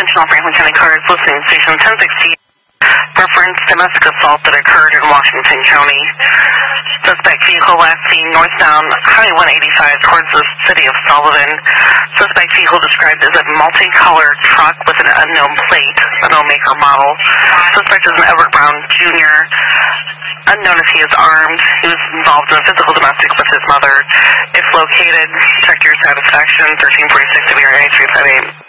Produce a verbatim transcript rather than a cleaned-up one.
attention all Franklin County cars listening to station ten sixty. Reference domestic assault that occurred in Washington County. Suspect vehicle last seen northbound Highway one eighty-five towards the city of Sullivan. Suspect vehicle described as a multicolored truck with an unknown plate, unknown maker model. Suspect is an Everett Brown Junior Unknown if he is armed. He was involved in a physical domestic with his mother. If located, check your satisfaction, thirteen forty-six W R A three five eight.